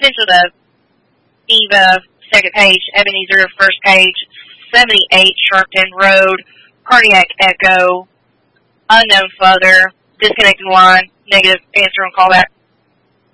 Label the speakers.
Speaker 1: Pencil to Eva, second page. Ebenezer, first page. 78 Sharpton Road. Cardiac echo. Unknown father. Disconnected line. Negative answer on callback.